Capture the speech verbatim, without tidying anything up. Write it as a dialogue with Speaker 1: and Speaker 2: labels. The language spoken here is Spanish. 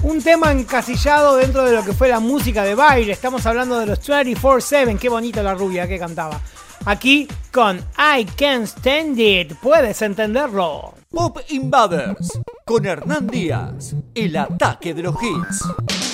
Speaker 1: Un tema encasillado dentro de lo que fue la música de baile. Estamos hablando de los veinticuatro siete. Qué bonita la rubia que cantaba. Aquí con I Can't Stand It. Puedes entenderlo.
Speaker 2: Pop Invaders con Hernán Díaz. El ataque de los hits.